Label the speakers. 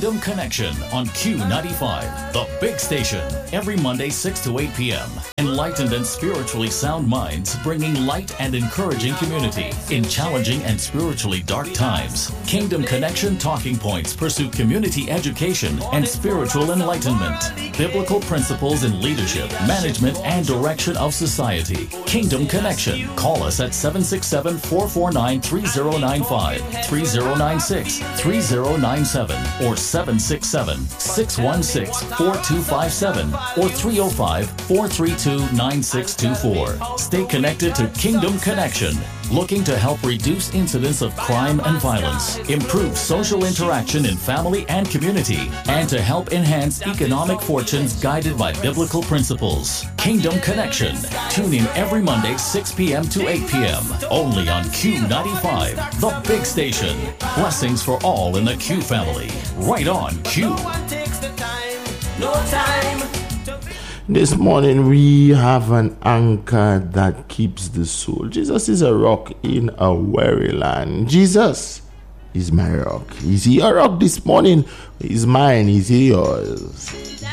Speaker 1: Kingdom Connection on Q95, the big station, every Monday 6 to 8 p.m. Enlightened and spiritually sound minds bringing light and encouraging community in challenging and spiritually dark times. Kingdom Connection talking points pursue community education and spiritual enlightenment, biblical principles in leadership, management, and direction of society. Kingdom Connection. Call us at 767-449-3095, 3096, 3097, or 767-616-4257, or 305-432-9624. Stay connected to Kingdom Connection. Looking to help reduce incidents of crime and violence, improve social interaction in family and community, and to help enhance economic fortunes guided by biblical principles. Kingdom Connection. Tune in every Monday 6 p.m. to 8 p.m. only on Q95, the big station. Blessings for all in the Q family. Right on Q.
Speaker 2: This morning we have an anchor that keeps the soul. Jesus is a rock in a weary land. Jesus is my rock. Is he your rock this morning? Is mine? Is he yours?